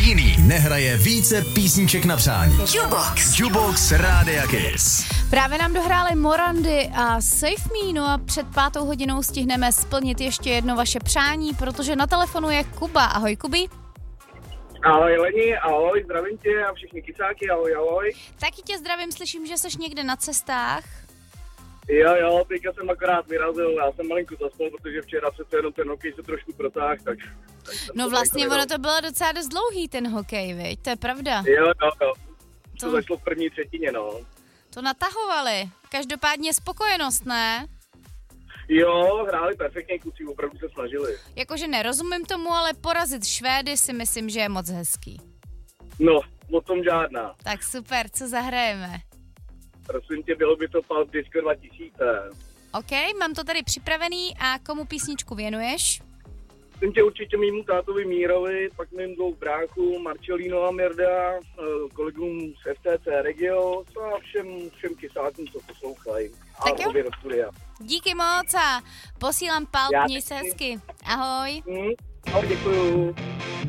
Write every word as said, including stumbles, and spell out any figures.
jiný nehraje více písniček na přání. Jukebox. Jukebox Rádia Kiss. Právě nám dohráli Morandy a Save Me, no a před pátou hodinou stihneme splnit ještě jedno vaše přání, protože na telefonu je Kuba. Ahoj, Kubi. Ahoj Leni, ahoj, zdravím tě a všichni kysáky, ahoj, ahoj. Taky tě zdravím, slyším, že jsi někde na cestách. Jo, jo, teďka jsem akorát vyrazil, já jsem malinko zaspal, protože včera přece jenom ten hokej se trošku protáhl, tak... tak no vlastně ono to bylo docela dost dlouhý ten hokej, viď? To je pravda. Jo, jo, jo. To, To- začalo v první třetině, no. To natahovali. Každopádně spokojenost, ne? Jo, hráli perfektně, kluci opravdu se snažili. Jakože nerozumím tomu, ale porazit Švédy si myslím, že je moc hezký. No, o tom žádná. Tak super, co zahrajeme? Prosím tě, bylo by to Pulp Disco dva tisíce. OK, mám to tady připravený a komu písničku věnuješ? Jsem tě určitě mýmu tátovi Mírovi, pak mým dvou bráchům, Marcelino a Mirda, eh, kolegům z F T C Regio a všem, všem kysákům, co poslouchají. A Tak jo. obě do studia. Díky moc a posílám palp, Já měj se taky. hezky. Ahoj. Hm? No, děkuju.